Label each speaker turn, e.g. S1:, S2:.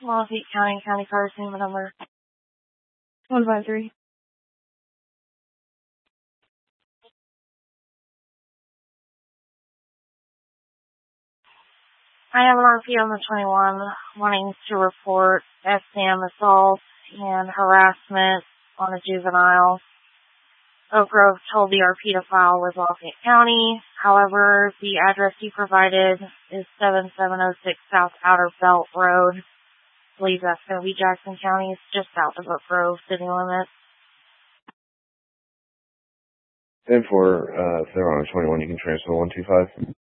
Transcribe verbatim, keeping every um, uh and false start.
S1: Lafayette County, County Car Name number.
S2: one five three.
S1: I have an R P on the twenty-one wanting to report S D M assault and harassment on a juvenile. Oak Grove told the R P to file with Lafayette County. However, the address he provided is seven seven oh six South Outer Belt Road. I believe that's going to be Jackson County. It's just south of Oak Grove city limits.
S3: And for uh, if they're on a twenty-one, you can transfer one two five.